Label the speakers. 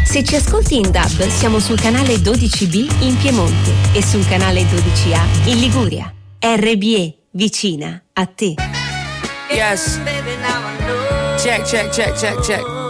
Speaker 1: Se ci ascolti in DAB, siamo sul canale 12B in Piemonte e sul canale 12A in Liguria. RBE, vicina a te.
Speaker 2: Yes. Check.